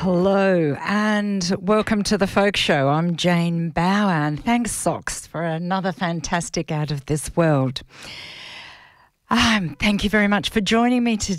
Hello and welcome to the Folk Show. I'm Jane Bauer and thanks Socks for another fantastic Out of This World. Thank you very much for joining me today.